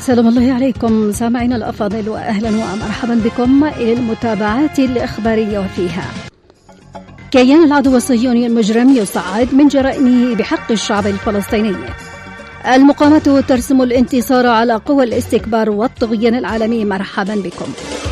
سلام الله عليكم سامعينا الأفاضل، وأهلا ومرحبا بكم إلى المتابعات الإخبارية. وفيها: كيان العدو الصهيوني المجرم يصعد من جرائمه بحق الشعب الفلسطيني. المقاومة ترسم الانتصار على قوى الاستكبار والطغيان العالمي. مرحبا بكم.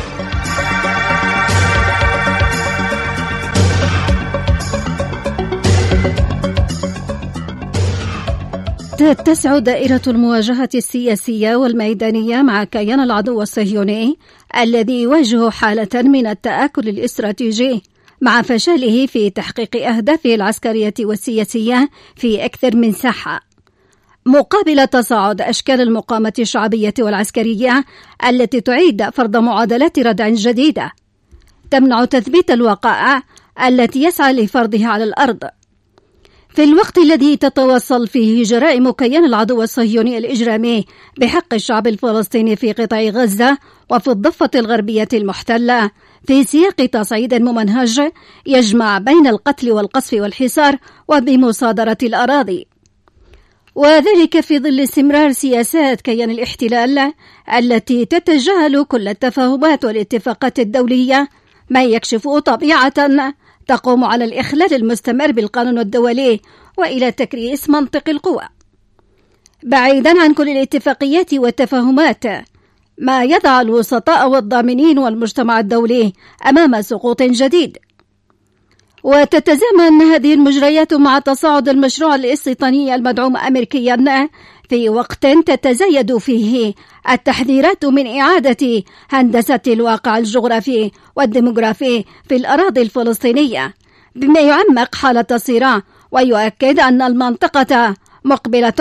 تتسع دائرة المواجهة السياسية والميدانية مع كيان العدو الصهيوني الذي يواجه حالة من التآكل الاستراتيجي مع فشله في تحقيق أهدافه العسكرية والسياسية في أكثر من ساحة، مقابل تصاعد أشكال المقاومة الشعبية والعسكرية التي تعيد فرض معادلات ردع جديدة تمنع تثبيت الوقائع التي يسعى لفرضها على الأرض. في الوقت الذي تتواصل فيه جرائم كيان العدو الصهيوني الإجرامي بحق الشعب الفلسطيني في قطاع غزة وفي الضفة الغربية المحتلة في سياق تصعيد ممنهج يجمع بين القتل والقصف والحصار وبمصادرة الأراضي، وذلك في ظل استمرار سياسات كيان الاحتلال التي تتجاهل كل التفاهمات والاتفاقات الدولية، ما يكشف طبيعة تقوم على الإخلال المستمر بالقانون الدولي وإلى تكريس منطق القوى، بعيدا عن كل الاتفاقيات والتفاهمات، ما يضع الوسطاء والضامنين والمجتمع الدولي أمام سقوط جديد. وتتزامن هذه المجريات مع تصاعد المشروع الاستيطاني المدعوم أمريكيا في وقت تتزايد فيه التحذيرات من إعادة هندسة الواقع الجغرافي والديموغرافي في الأراضي الفلسطينية، بما يعمق حالة الصراع ويؤكد أن المنطقة مقبلة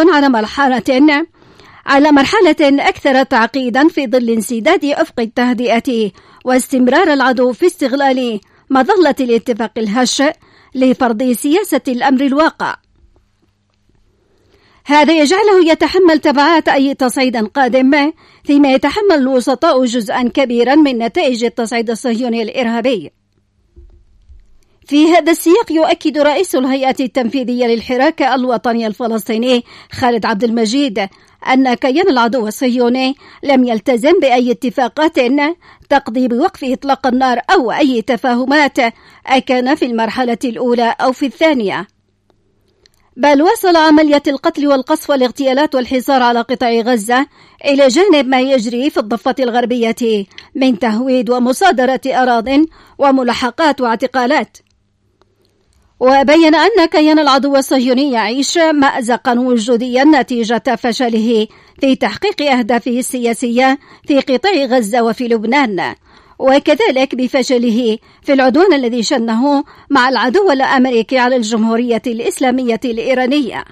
على مرحلة أكثر تعقيدا في ظل انسداد أفق التهدئة واستمرار العدو في استغلال مظلة الاتفاق الهش لفرض سياسة الأمر الواقع. هذا يجعله يتحمل تبعات أي تصعيد قادم، فيما يتحمل الوسطاء جزءا كبيرا من نتائج التصعيد الصهيوني الإرهابي. في هذا السياق يؤكد رئيس الهيئة التنفيذية للحراك الوطني الفلسطيني خالد عبد المجيد أن كيان العدو الصهيوني لم يلتزم بأي اتفاقات تقضي بوقف إطلاق النار أو أي تفاهمات أكان في المرحلة الأولى أو في الثانية، بل وصل عملية القتل والقصف والاغتيالات والحصار على قطاع غزة إلى جانب ما يجري في الضفة الغربية من تهويد ومصادرة أراضٍ وملاحقات واعتقالات. وبين أن كيان العدو الصهيوني يعيش مأزقا وجوديا نتيجة فشله في تحقيق أهدافه السياسية في قطاع غزة وفي لبنان، وكذلك بفشله في العدوان الذي شنه مع العدو الأمريكي على الجمهورية الإسلامية الإيرانية.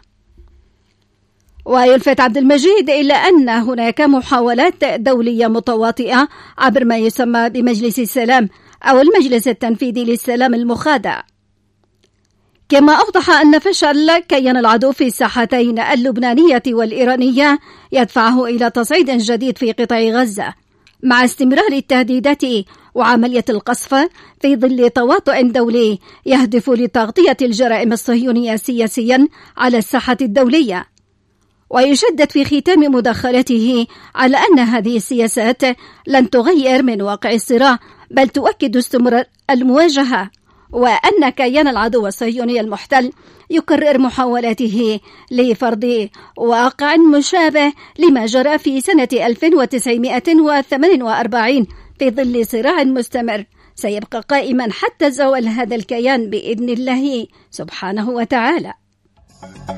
ويلفت عبد المجيد إلى أن هناك محاولات دولية متواطئة عبر ما يسمى بمجلس السلام أو المجلس التنفيذي للسلام المخادع، كما أوضح أن فشل كيان العدو في الساحتين اللبنانية والإيرانية يدفعه إلى تصعيد جديد في قطاع غزة مع استمرار التهديدات وعملية القصف في ظل تواطؤ دولي يهدف لتغطية الجرائم الصهيونية سياسيا على الساحة الدولية. ويشدد في ختام مداخلته على أن هذه السياسات لن تغير من واقع الصراع، بل تؤكد استمرار المواجهة، وأن كيان العدو الصهيوني المحتل يكرر محاولاته لفرض واقع مشابه لما جرى في سنة 1948 في ظل صراع مستمر سيبقى قائما حتى زوال هذا الكيان بإذن الله سبحانه وتعالى.